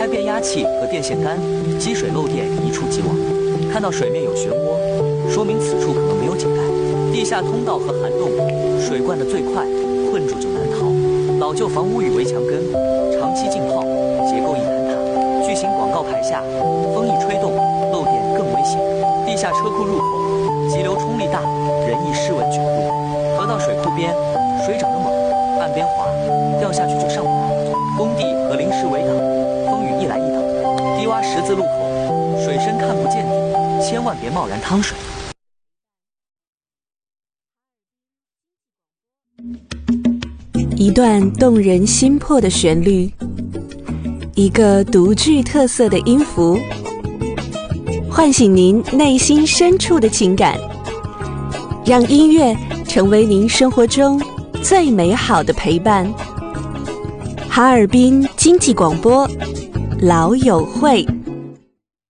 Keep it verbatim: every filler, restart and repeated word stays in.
该变压器和电线杆、积水漏电一触即亡。看到水面有漩涡，说明此处可能没有井盖。地下通道和涵洞，水灌得最快，困住就难逃。老旧房屋与围墙根，长期浸泡，结构易坍塌。巨型广告牌下，风一吹动，漏电更危险。地下车库入口，急流冲力大，人易失稳卷入。河道水库边，水涨得猛，岸边滑，掉下去就上不来。工地和临时围挡，风雨一来一挡。低洼十字路口，水深看不见底，千万别贸然趟水。 一段动人心魄的旋律，一个独具特色的音符，唤醒您内心深处的情感，让音乐成为您生活中最美好的陪伴。哈尔滨经济广播，老友会。